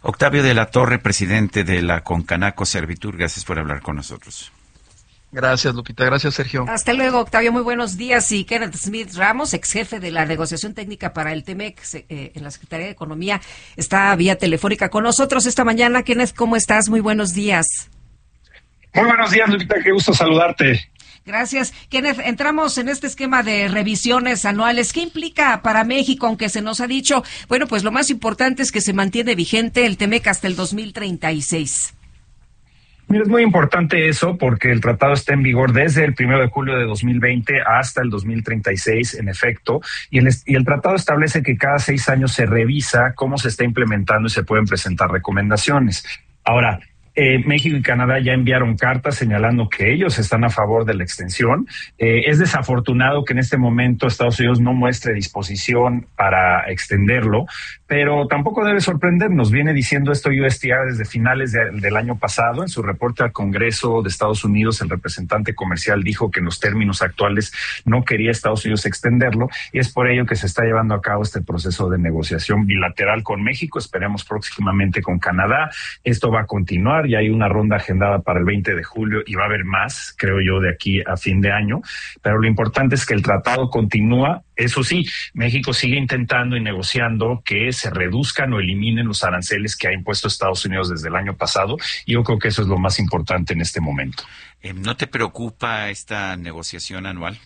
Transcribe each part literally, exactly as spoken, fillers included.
Octavio de la Torre, presidente de la Concanaco Servitur, gracias por hablar con nosotros. Gracias, Lupita. Gracias, Sergio. Hasta luego, Octavio. Muy buenos días. Y Kenneth Smith Ramos, ex jefe de la negociación técnica para el Temec eh, en la Secretaría de Economía, está vía telefónica con nosotros esta mañana. Kenneth, ¿cómo estás? Muy buenos días. Muy buenos días, Lupita. Qué gusto saludarte. Gracias. Kenneth, entramos en este esquema de revisiones anuales. ¿Qué implica para México? Aunque se nos ha dicho, bueno, pues lo más importante es que se mantiene vigente el Temec hasta el dos mil treinta y seis. Mira, es muy importante eso porque el tratado está en vigor desde el primero de julio de dos mil veinte hasta el dos mil treinta y seis, en efecto, y el, y el tratado establece que cada seis años se revisa cómo se está implementando y se pueden presentar recomendaciones. Ahora, Eh, México y Canadá ya enviaron cartas señalando que ellos están a favor de la extensión. Eh, es desafortunado que en este momento Estados Unidos no muestre disposición para extenderlo, pero tampoco debe sorprendernos. Viene diciendo esto U S T R desde finales de, del año pasado. En su reporte al Congreso de Estados Unidos, el representante comercial dijo que en los términos actuales no quería Estados Unidos extenderlo, y es por ello que se está llevando a cabo este proceso de negociación bilateral con México. Esperemos próximamente con Canadá. Esto va a continuar. Ya hay una ronda agendada para el veinte de julio y va a haber más, creo yo, de aquí a fin de año. Pero lo importante es que el tratado continúa. Eso sí, México sigue intentando y negociando que se reduzcan o eliminen los aranceles que ha impuesto Estados Unidos desde el año pasado. Y yo creo que eso es lo más importante en este momento. Eh, ¿No te preocupa esta negociación anual?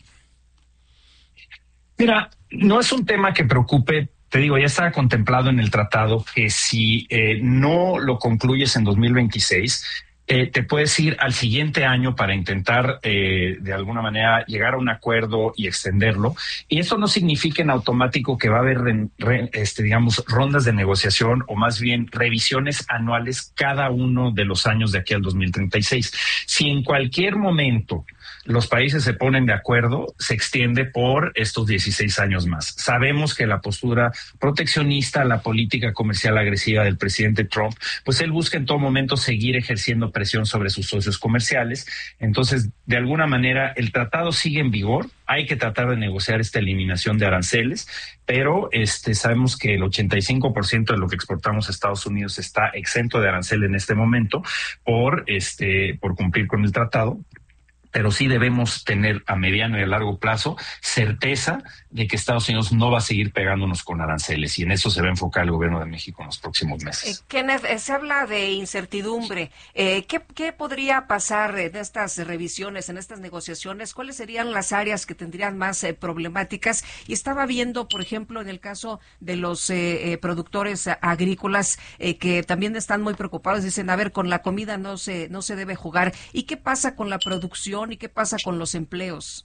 Mira, no es un tema que preocupe. Te digo, ya estaba contemplado en el tratado que si eh, no lo concluyes en dos mil veintiséis, eh, te puedes ir al siguiente año para intentar eh, de alguna manera llegar a un acuerdo y extenderlo. Y eso no significa en automático que va a haber, re, re, este, digamos, rondas de negociación o más bien revisiones anuales cada uno de los años de aquí al dos mil treinta y seis. Si en cualquier momento los países se ponen de acuerdo, se extiende por estos dieciséis años más. Sabemos que la postura proteccionista, la política comercial agresiva del presidente Trump, pues él busca en todo momento seguir ejerciendo presión sobre sus socios comerciales. Entonces, de alguna manera, el tratado sigue en vigor. Hay que tratar de negociar esta eliminación de aranceles, pero este, sabemos que el ochenta y cinco por ciento de lo que exportamos a Estados Unidos está exento de arancel en este momento por, este, por cumplir con el tratado. Pero sí debemos tener a mediano y a largo plazo certeza de que Estados Unidos no va a seguir pegándonos con aranceles, y en eso se va a enfocar el gobierno de México en los próximos meses. Eh, Kenneth, eh, se habla de incertidumbre. Eh, ¿qué, ¿Qué podría pasar en estas revisiones, en estas negociaciones? ¿Cuáles serían las áreas que tendrían más eh, problemáticas? Y estaba viendo, por ejemplo, en el caso de los eh, eh, productores agrícolas eh, que también están muy preocupados. Dicen, a ver, con la comida no se, no se debe jugar. ¿Y qué pasa con la producción? ¿Y qué pasa con los empleos?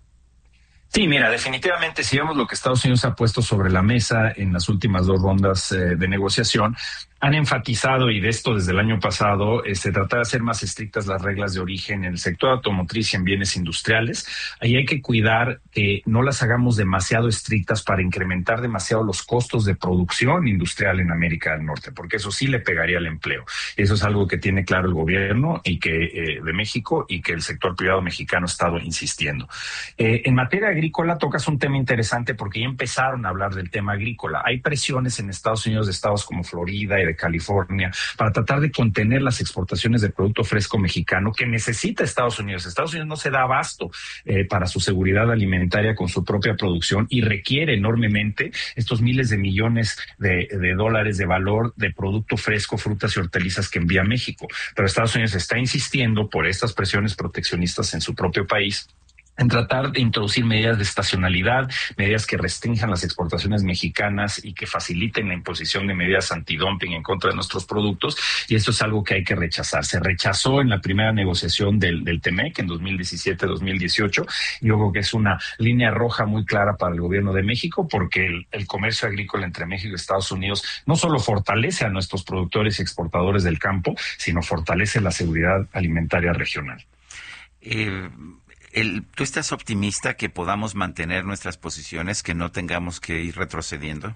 Sí, mira, definitivamente si vemos lo que Estados Unidos ha puesto sobre la mesa en las últimas dos rondas eh, de negociación, han enfatizado, y de esto desde el año pasado, eh, se trata de hacer más estrictas las reglas de origen en el sector automotriz y en bienes industriales. Ahí hay que cuidar que no las hagamos demasiado estrictas para incrementar demasiado los costos de producción industrial en América del Norte, porque eso sí le pegaría al empleo. Eso es algo que tiene claro el gobierno y que eh, de México, y que el sector privado mexicano ha estado insistiendo. Eh, en materia agrícola tocas un tema interesante porque ya empezaron a hablar del tema agrícola. Hay presiones en Estados Unidos de estados como Florida y de California para tratar de contener las exportaciones de producto fresco mexicano que necesita Estados Unidos. Estados Unidos no se da abasto eh, para su seguridad alimentaria con su propia producción y requiere enormemente estos miles de millones de, de dólares de valor de producto fresco, frutas y hortalizas que envía México. Pero Estados Unidos está insistiendo por estas presiones proteccionistas en su propio país en tratar de introducir medidas de estacionalidad, medidas que restrinjan las exportaciones mexicanas y que faciliten la imposición de medidas antidumping en contra de nuestros productos, y esto es algo que hay que rechazar. Se rechazó en la primera negociación del, del Temec en dos mil diecisiete dos mil dieciocho, y yo creo que es una línea roja muy clara para el gobierno de México, porque el, el comercio agrícola entre México y Estados Unidos no solo fortalece a nuestros productores y exportadores del campo, sino fortalece la seguridad alimentaria regional. Eh... El, ¿Tú estás optimista que podamos mantener nuestras posiciones, que no tengamos que ir retrocediendo?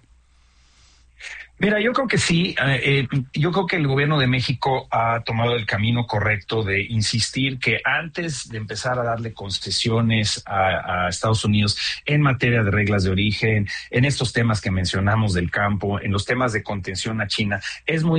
Mira, yo creo que sí. Eh, yo creo que el gobierno de México ha tomado el camino correcto de insistir que antes de empezar a darle concesiones a, a Estados Unidos en materia de reglas de origen, en estos temas que mencionamos del campo, en los temas de contención a China, es muy